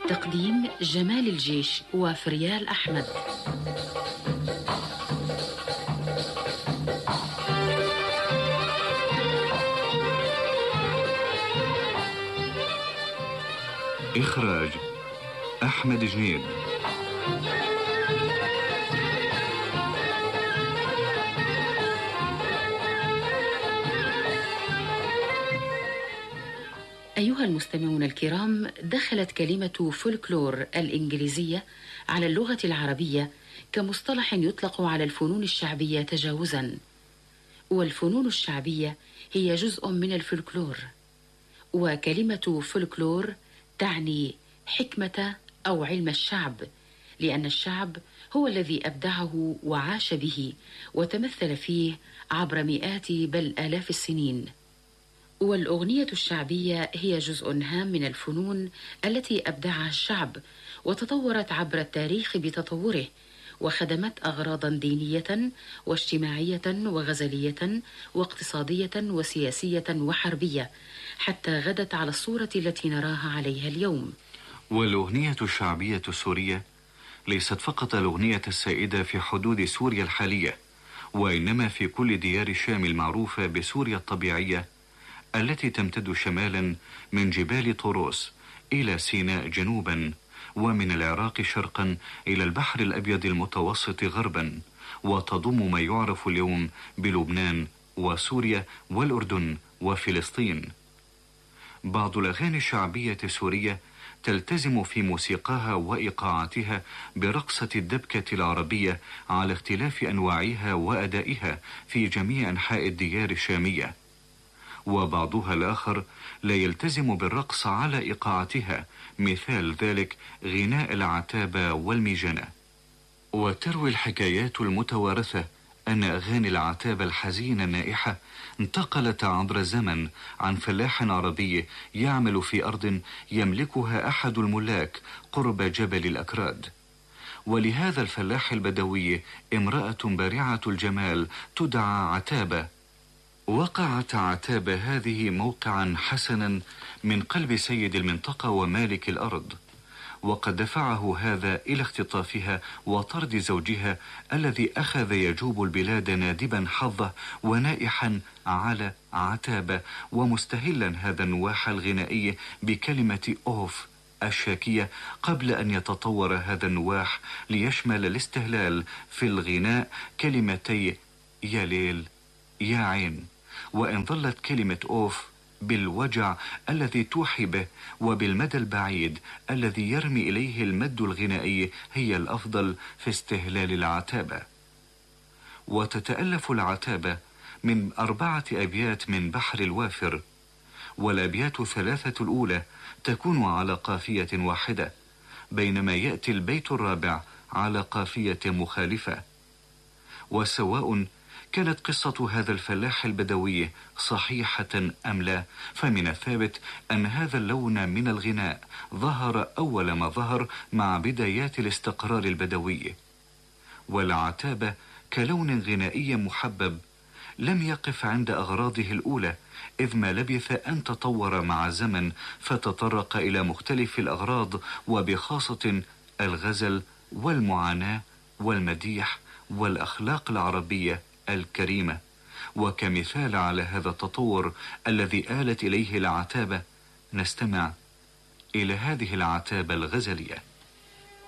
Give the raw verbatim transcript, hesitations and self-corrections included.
تقديم جمال الجيش وفريال أحمد. إخراج أحمد جنيد. أيها المستمعون الكرام، دخلت كلمة فولكلور الإنجليزية على اللغة العربية كمصطلح يطلق على الفنون الشعبية تجاوزا، والفنون الشعبية هي جزء من الفولكلور، وكلمة فولكلور تعني حكمة أو علم الشعب، لأن الشعب هو الذي أبدعه وعاش به وتمثل فيه عبر مئات بل آلاف السنين. والأغنية الشعبية هي جزء هام من الفنون التي أبدعها الشعب وتطورت عبر التاريخ بتطوره، وخدمت أغراضا دينية واجتماعية وغزلية واقتصادية وسياسية وحربية، حتى غدت على الصورة التي نراها عليها اليوم. والأغنية الشعبية السورية ليست فقط الأغنية السائدة في حدود سوريا الحالية، وإنما في كل ديار الشام المعروفة بسوريا الطبيعية التي تمتد شمالا من جبال طوروس إلى سيناء جنوبا، ومن العراق شرقا إلى البحر الأبيض المتوسط غربا، وتضم ما يعرف اليوم بلبنان وسوريا والأردن وفلسطين. بعض الأغاني الشعبية السورية تلتزم في موسيقاها وإيقاعاتها برقصة الدبكة العربية على اختلاف أنواعها وأدائها في جميع أنحاء الديار الشامية، وبعضها الآخر لا يلتزم بالرقص على إيقاعاتها، مثال ذلك غناء العتابة والميجنة. وتروي الحكايات المتوارثة أن أغاني العتابة الحزينة النائحة انتقلت عبر الزمن عن فلاح عربي يعمل في أرض يملكها أحد الملاك قرب جبل الأكراد، ولهذا الفلاح البدوي امرأة بارعة الجمال تدعى عتابة. وقعت عتابة هذه موقعا حسنا من قلب سيد المنطقة ومالك الأرض، وقد دفعه هذا إلى اختطافها وطرد زوجها الذي أخذ يجوب البلاد نادبا حظه ونائحا على عتابة، ومستهلا هذا النواح الغنائي بكلمة أوف الشاكية، قبل أن يتطور هذا النواح ليشمل الاستهلال في الغناء كلمتي يا ليل يا عين. وإن ظلت كلمة أوف بالوجع الذي توحي به وبالمدى البعيد الذي يرمي إليه المد الغنائي هي الأفضل في استهلال العتابة. وتتألف العتابة من أربعة أبيات من بحر الوافر، والأبيات الثلاثة الأولى تكون على قافية واحدة، بينما يأتي البيت الرابع على قافية مخالفة. وسواء كانت قصة هذا الفلاح البدوي صحيحة أم لا، فمن الثابت أن هذا اللون من الغناء ظهر أول ما ظهر مع بدايات الاستقرار البدوي. والعتابة كلون غنائي محبب لم يقف عند أغراضه الأولى، إذ ما لبث أن تطور مع الزمن فتطرق إلى مختلف الأغراض، وبخاصة الغزل والمعاناة والمديح والأخلاق العربية الكريمة. وكمثال على هذا التطور الذي آلت إليه العتابة، نستمع إلى هذه العتابة الغزلية.